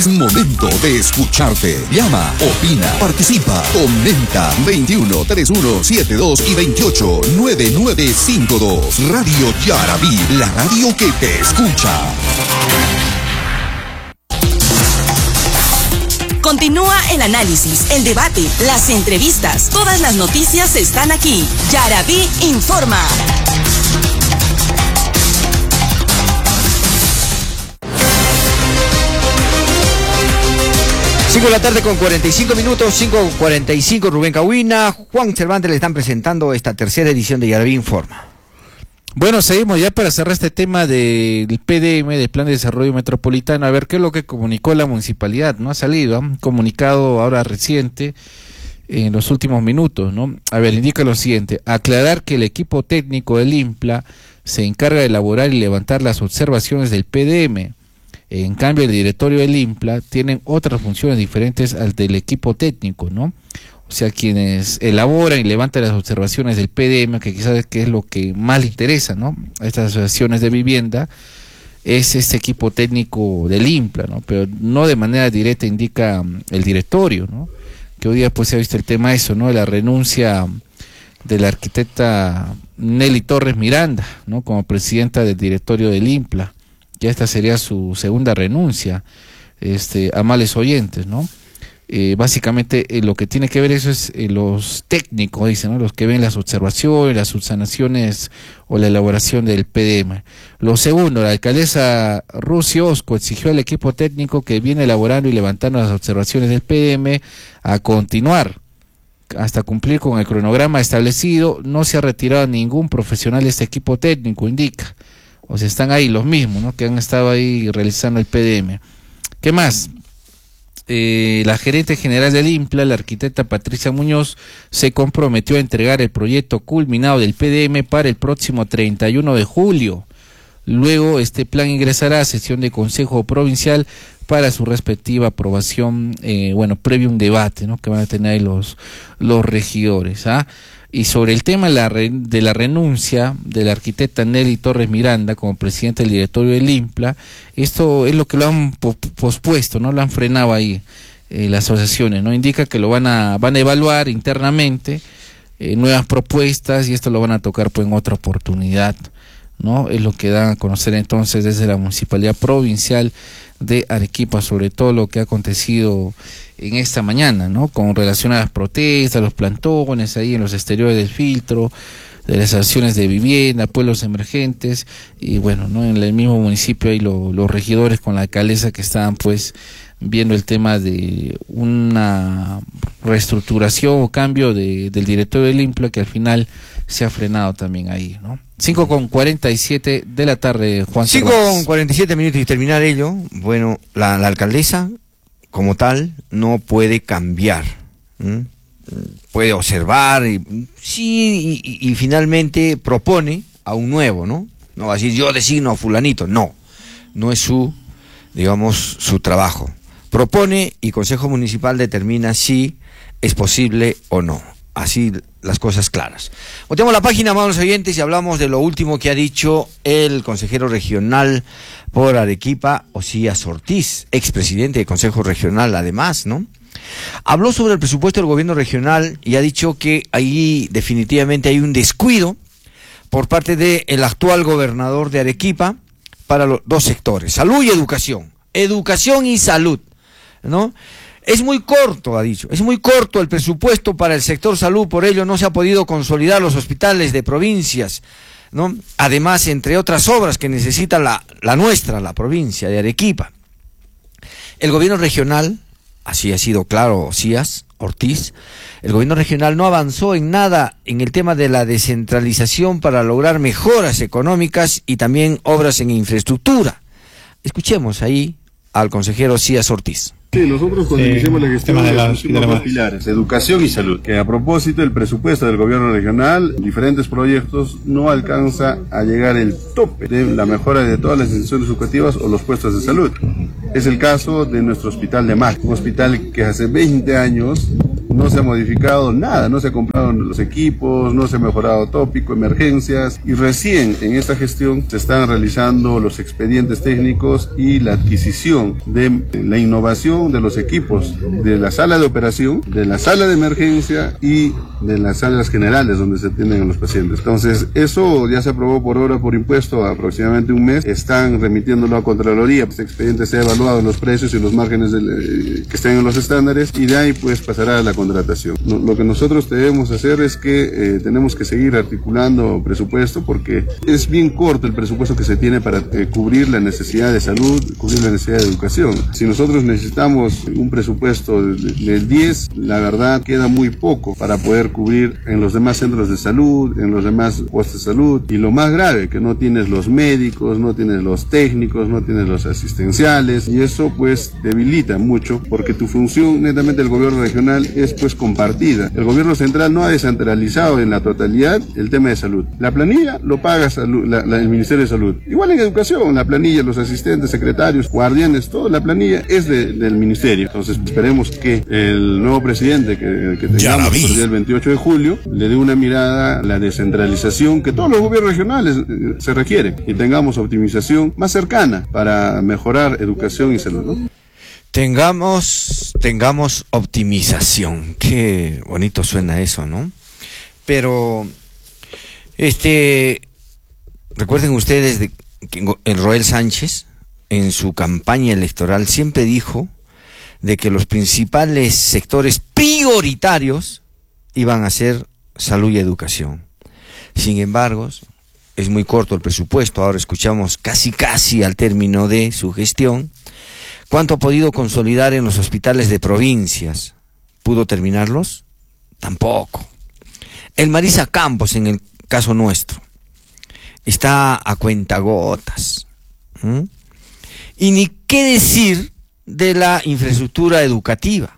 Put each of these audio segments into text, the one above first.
Es momento de escucharte. Llama, opina, participa, comenta. 21 31 72 y 28 9952. Radio Yarabí, la radio que te escucha. Continúa el análisis, el debate, las entrevistas. Todas las noticias están aquí. Yarabí informa. Cinco de la tarde con 45 minutos, 5:45, Rubén Cahuina, Juan Cervantes le están presentando esta tercera edición de Yarabí Informa. Bueno, seguimos ya para cerrar este tema del PDM, del Plan de Desarrollo Metropolitano, a ver qué es lo que comunicó la municipalidad, ¿no? Ha salido, un comunicado ahora reciente, en los últimos minutos, ¿no? A ver, indica lo siguiente: aclarar que el equipo técnico del IMPLA se encarga de elaborar y levantar las observaciones del PDM. En cambio, el directorio del IMPLA tienen otras funciones diferentes al del equipo técnico, ¿no? O sea, quienes elaboran y levantan las observaciones del PDM, que quizás es lo que más le interesa, ¿no? A estas asociaciones de vivienda, es este equipo técnico del IMPLA, ¿no? Pero no de manera directa indica el directorio, ¿no? Que hoy día pues se ha visto el tema eso, ¿no? De la renuncia de la arquitecta Nelly Torres Miranda, ¿no? Como presidenta del directorio del IMPLA. Ya esta sería su segunda renuncia, amables oyentes, ¿no? Básicamente lo que tiene que ver eso es los técnicos, dicen, ¿no? Los que ven las observaciones, las subsanaciones o la elaboración del PDM. Lo segundo, la alcaldesa Rusi Osco exigió al equipo técnico que viene elaborando y levantando las observaciones del PDM a continuar hasta cumplir con el cronograma establecido. No se ha retirado ningún profesional de este equipo técnico, indica. O sea, están ahí los mismos, ¿no? Que han estado ahí realizando el PDM. ¿Qué más? La gerente general del IMPLA, la arquitecta Patricia Muñoz, se comprometió a entregar el proyecto culminado del PDM para el próximo 31 de julio. Luego, este plan ingresará a sesión de Consejo Provincial para su respectiva aprobación, previo a un debate, ¿no? Que van a tener ahí los regidores, ¿ah? Y sobre el tema de la renuncia de la arquitecta Nelly Torres Miranda como presidenta del directorio del IMPLA, esto es lo que lo han pospuesto, ¿no? Lo han frenado ahí las asociaciones, ¿no? Indica que lo van a evaluar internamente, nuevas propuestas, y esto lo van a tocar pues en otra oportunidad, ¿no? Es lo que dan a conocer entonces desde la Municipalidad Provincial de Arequipa sobre todo lo que ha acontecido en esta mañana, ¿no? Con relación a las protestas, los plantones ahí en los exteriores del filtro, de las acciones de vivienda, pueblos emergentes, y bueno, ¿no? En el mismo municipio hay los regidores con la alcaldesa que estaban pues viendo el tema de una reestructuración o cambio del directorio del IMPLA, que al final se ha frenado también ahí, ¿no? 5:47 de la tarde, Juan. 5:47 minutos y terminar ello. Bueno, la alcaldesa como tal no puede cambiar, puede observar y finalmente propone a un nuevo, ¿no? No va a decir yo designo a fulanito, no es su trabajo. Propone y Consejo Municipal determina si es posible o no. Así las cosas claras. Volteamos la página, amables oyentes, y hablamos de lo último que ha dicho el consejero regional por Arequipa, Osías Ortiz, expresidente del Consejo Regional, además, ¿no? Habló sobre el presupuesto del gobierno regional y ha dicho que ahí definitivamente hay un descuido por parte del actual gobernador de Arequipa para los dos sectores, salud y educación. Educación y salud, ¿no? Es muy corto, ha dicho, es muy corto el presupuesto para el sector salud, por ello no se ha podido consolidar los hospitales de provincias, ¿no? Además, entre otras obras que necesita la nuestra, la provincia de Arequipa. El gobierno regional, así ha sido claro Osías Ortiz, el gobierno regional no avanzó en nada en el tema de la descentralización para lograr mejoras económicas y también obras en infraestructura. Escuchemos ahí al consejero Osías Ortiz. Sí, nosotros cuando iniciamos la gestión pusimos dos pilares, educación y salud, que a propósito el presupuesto del gobierno regional, diferentes proyectos, no alcanza a llegar el tope de la mejora de todas las instituciones educativas o los puestos de salud. Es el caso de nuestro hospital de Mac, un hospital que hace 20 años no se ha modificado nada, no se ha comprado los equipos, no se ha mejorado tópico, emergencias, y recién en esta gestión se están realizando los expedientes técnicos y la adquisición de la innovación de los equipos de la sala de operación, de la sala de emergencia y de las salas generales donde se atienden a los pacientes. Entonces, eso ya se aprobó por obra por impuesto aproximadamente un mes. Están remitiéndolo a Contraloría. Este expediente se ha evaluado en los precios y los márgenes que estén en los estándares, y de ahí pues pasará a la contratación. Lo que nosotros debemos hacer es que tenemos que seguir articulando presupuesto, porque es bien corto el presupuesto que se tiene para cubrir la necesidad de salud, cubrir la necesidad de educación. Si nosotros necesitamos un presupuesto del 10, la verdad queda muy poco para poder cubrir en los demás centros de salud, en los demás puestos de salud, y lo más grave, que no tienes los médicos, no tienes los técnicos, no tienes los asistenciales, y eso pues debilita mucho, porque tu función netamente del gobierno regional es pues compartida. El gobierno central no ha descentralizado en la totalidad el tema de salud. La planilla lo paga el Ministerio de Salud. Igual en educación, la planilla, los asistentes, secretarios, guardianes, toda la planilla es del ministerio. Entonces esperemos que el nuevo presidente que tengamos el 28 de julio le dé una mirada a la descentralización que todos los gobiernos regionales se requieren, y tengamos optimización más cercana para mejorar educación y salud, ¿no? Tengamos optimización. Qué bonito suena eso, ¿no? Pero, recuerden ustedes que el Roel Sánchez, en su campaña electoral, siempre dijo de que los principales sectores prioritarios iban a ser salud y educación. Sin embargo, es muy corto el presupuesto. Ahora escuchamos casi al término de su gestión. ¿Cuánto ha podido consolidar en los hospitales de provincias? ¿Pudo terminarlos? Tampoco. El Marisa Campos, en el caso nuestro, está a cuentagotas. Y ni qué decir de la infraestructura educativa,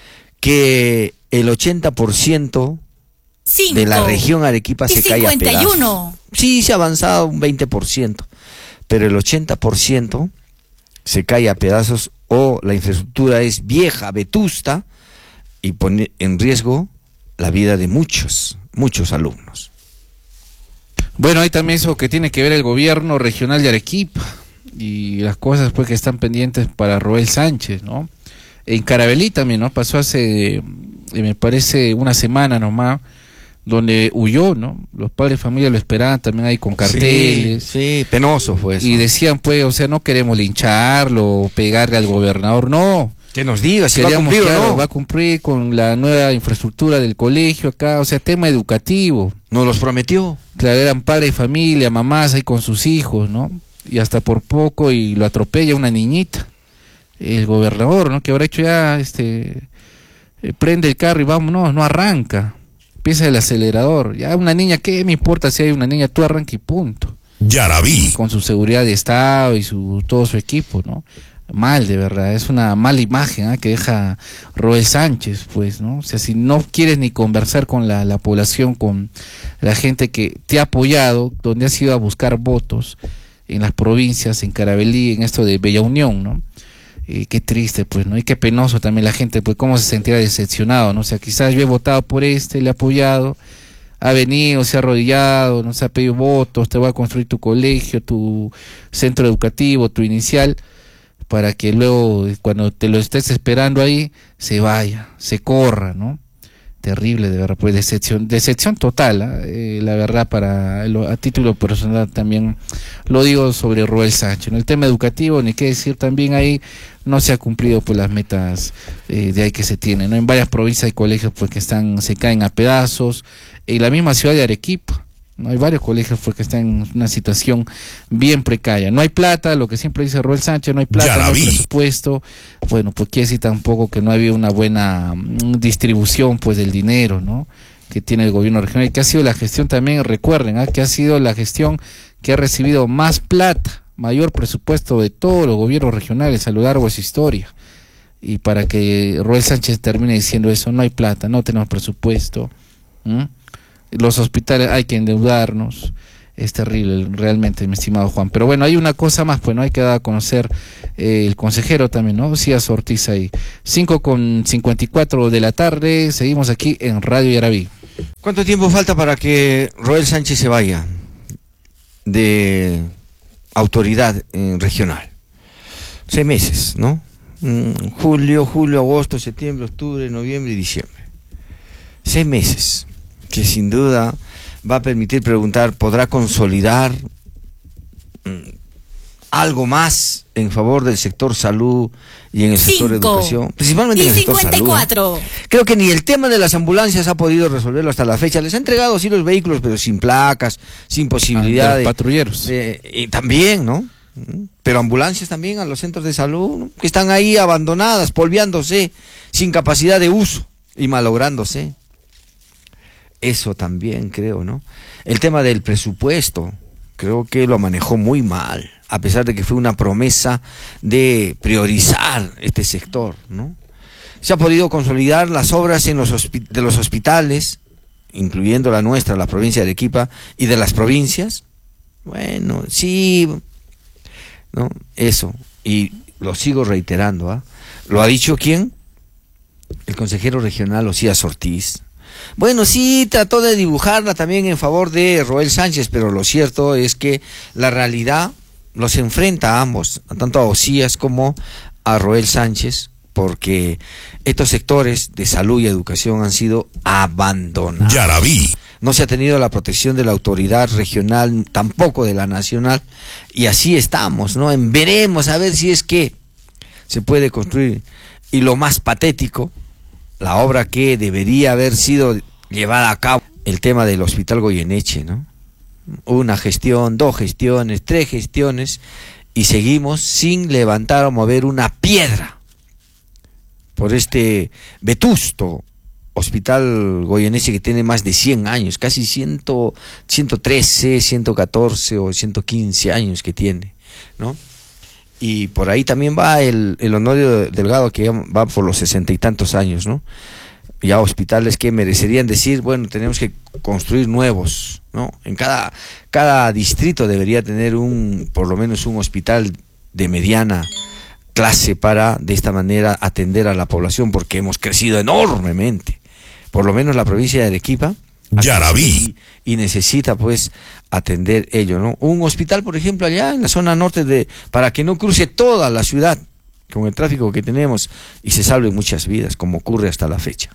que el 80% de la región Arequipa se cae a pedazos. Sí, se ha avanzado un 20%, pero el 80% se cae a pedazos, o la infraestructura es vieja, vetusta, y pone en riesgo la vida de muchos alumnos. Bueno, hay también eso que tiene que ver el gobierno regional de Arequipa y las cosas pues que están pendientes para Roel Sánchez, ¿no? En Carabalí también, ¿no? Pasó hace, me parece, una semana nomás, donde huyó, ¿no? Los padres de familia lo esperaban también ahí con carteles. Sí, penoso fue eso. Y decían, pues, o sea, no queremos lincharlo o pegarle al gobernador, no. Que nos diga si va a cumplir o no. Va a cumplir con la nueva infraestructura del colegio acá, o sea, tema educativo. Nos los prometió. Claro, eran padres de familia, mamás ahí con sus hijos, ¿no? Y hasta por poco y lo atropella una niñita. El gobernador, ¿no? Que habrá hecho ya, prende el carro y vámonos, no arranca. Empieza el acelerador. Ya una niña, ¿qué me importa si hay una niña? Tú arranca y punto. Yaraví. Con su seguridad de Estado y todo su equipo, ¿no? Mal, de verdad. Es una mala imagen que deja Roel Sánchez, pues, ¿no? O sea, si no quieres ni conversar con la población, con la gente que te ha apoyado, donde has ido a buscar votos en las provincias, en Carabalí, en esto de Bella Unión, ¿no? Qué triste, pues, ¿no? Y qué penoso también la gente, pues, cómo se sentirá decepcionado, ¿no? O sea, quizás yo he votado por le he apoyado, ha venido, se ha arrodillado, nos ha pedido votos, te va a construir tu colegio, tu centro educativo, tu inicial, para que luego, cuando te lo estés esperando ahí, se vaya, se corra, ¿no? Terrible, de verdad, pues decepción total, la verdad, a título personal también lo digo sobre Roel Sánchez, ¿no? El tema educativo, ni qué decir, también ahí no se ha cumplido pues las metas de ahí que se tienen, ¿no? En varias provincias hay colegios pues que se caen a pedazos, en la misma ciudad de Arequipa, ¿no? Hay varios colegios pues que están en una situación bien precaria, no hay plata, lo que siempre dice Roel Sánchez, no hay plata, no hay presupuesto. Bueno, pues quiere decir tampoco que no había una buena distribución pues del dinero, ¿no? Que tiene el gobierno regional, y que ha sido la gestión también, recuerden, que ha sido la gestión que ha recibido más plata, mayor presupuesto de todos los gobiernos regionales a lo largo de su historia. Y para que Roel Sánchez termine diciendo eso, no hay plata, no tenemos presupuesto, los hospitales hay que endeudarnos, Es terrible, realmente, mi estimado Juan. Pero bueno, hay una cosa más, pues no hay que dar a conocer el consejero también, ¿no? Osías Ortiz ahí. 5:54 de la tarde, seguimos aquí en Radio Yarabí. ¿Cuánto tiempo falta para que Roel Sánchez se vaya de autoridad regional? 6 meses, ¿no? Julio, agosto, septiembre, octubre, noviembre y diciembre. 6 meses, que sin duda va a permitir preguntar, ¿podrá consolidar algo más en favor del sector salud y en el sector de educación? Principalmente en el sector 54. Salud. Creo que ni el tema de las ambulancias ha podido resolverlo hasta la fecha. Les ha entregado sí los vehículos, pero sin placas, sin posibilidad de patrulleros. Y también, ¿no? Pero ambulancias también a los centros de salud, ¿no? Que están ahí abandonadas, polveándose, sin capacidad de uso y malográndose. Eso también creo, ¿no? El tema del presupuesto, creo que lo manejó muy mal, a pesar de que fue una promesa de priorizar este sector, ¿no? Se ha podido consolidar las obras de los hospitales, incluyendo la nuestra, la provincia de Arequipa, y de las provincias. Bueno, sí, ¿no? Eso, y lo sigo reiterando, ¿ah? ¿Lo ha dicho quién? El consejero regional Osías Ortiz. Bueno, sí, trató de dibujarla también en favor de Roel Sánchez, pero lo cierto es que la realidad los enfrenta a ambos, tanto a Osías como a Roel Sánchez, porque estos sectores de salud y educación han sido abandonados. Yarabí. No se ha tenido la protección de la autoridad regional, tampoco de la nacional, y así estamos, ¿no? Veremos a ver si es que se puede construir. Y lo más patético, la obra que debería haber sido llevada a cabo, el tema del Hospital Goyeneche, ¿no? Una gestión, 2 gestiones, 3 gestiones, y seguimos sin levantar o mover una piedra por este vetusto Hospital Goyeneche que tiene más de 100 años, casi 113, 114 o 115 años que tiene, ¿no? Y por ahí también va el Honorio Delgado, que va por los 60 y tantos años, ¿no? Ya hospitales que merecerían decir, bueno, tenemos que construir nuevos, ¿no? En cada distrito debería tener por lo menos un hospital de mediana clase para de esta manera atender a la población, porque hemos crecido enormemente. Por lo menos la provincia de Arequipa Yarabí y necesita pues atender ello, ¿no? Un hospital, por ejemplo, allá en la zona norte para que no cruce toda la ciudad con el tráfico que tenemos y se salven muchas vidas, como ocurre hasta la fecha.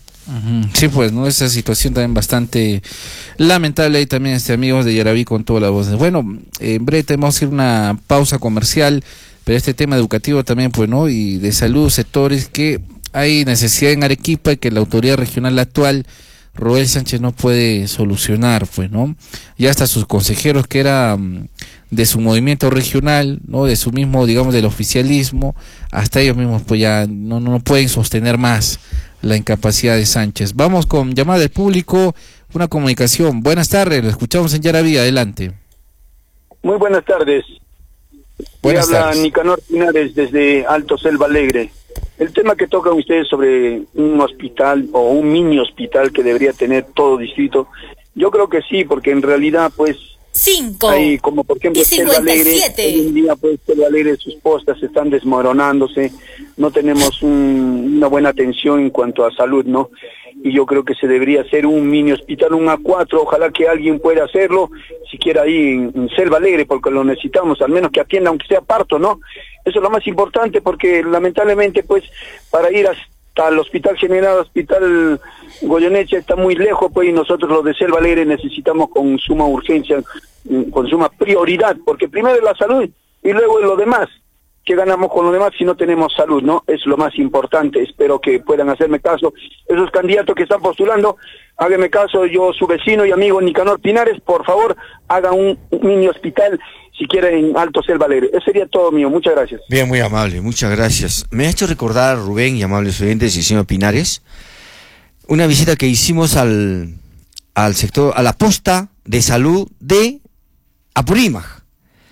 Sí, pues, ¿no? Esa situación también bastante lamentable. Y también, amigos de Yarabí, con toda la voz. Bueno, en breve tenemos que ir a una pausa comercial, pero este tema educativo también, pues, ¿no? Y de salud, sectores que hay necesidad en Arequipa y que la autoridad regional actual, Roel Sánchez, no puede solucionar, pues, ¿no? Ya hasta sus consejeros, que era de su movimiento regional, ¿no? De su mismo, digamos, del oficialismo, hasta ellos mismos, pues, ya no pueden sostener más la incapacidad de Sánchez. Vamos con llamada del público, una comunicación. Buenas tardes, lo escuchamos en Yarabí, adelante. Muy buenas tardes. Buenas habla tardes. Nicanor Pinares desde Alto Selva Alegre. El tema que tocan ustedes sobre un hospital o un mini hospital que debería tener todo distrito, yo creo que sí, porque en realidad pues 5 hay, como por ejemplo Selva Alegre, hoy en día pues Selva Alegre, sus postas están desmoronándose, no tenemos una buena atención en cuanto a salud, ¿no? Y yo creo que se debería hacer un mini hospital, un A4, ojalá que alguien pueda hacerlo, siquiera ahí en Selva Alegre, porque lo necesitamos, al menos que atienda aunque sea parto, ¿no? Eso es lo más importante, porque lamentablemente pues para ir hasta el Hospital General, Hospital Goyeneche está muy lejos, pues, y nosotros los de Selva Alegre necesitamos con suma urgencia, con suma prioridad, porque primero es la salud y luego es lo demás. ¿Qué ganamos con lo demás si no tenemos salud, no? Es lo más importante. Espero que puedan hacerme caso. Esos candidatos que están postulando, háganme caso. Yo, su vecino y amigo Nicanor Pinares, por favor, hagan un mini hospital, si quieren, en Alto Selva Alegre. Eso sería todo mío. Muchas gracias. Bien, muy amable. Muchas gracias. Me ha hecho recordar, Rubén y amables oyentes y señor Pinares, una visita que hicimos al sector, a la posta de salud de Apurímac.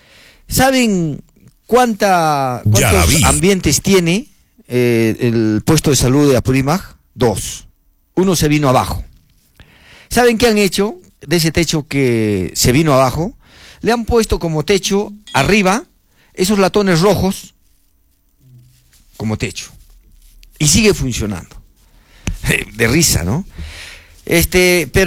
¿Saben cuántos ambientes tiene el puesto de salud de Apurímac? 2. Uno se vino abajo. ¿Saben qué han hecho? ese techo que se vino abajo, le han puesto como techo arriba esos latones rojos como techo. Y sigue funcionando. De risa, ¿no? Pero